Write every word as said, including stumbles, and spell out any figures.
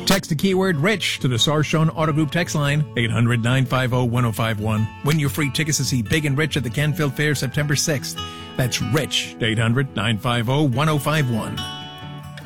Text the keyword RICH to the Sarshone Auto Group text line, eight hundred, nine five zero, one zero five one. Win your free tickets to see Big and Rich at the Canfield Fair September sixth. That's RICH, eight hundred, nine five zero, one zero five one.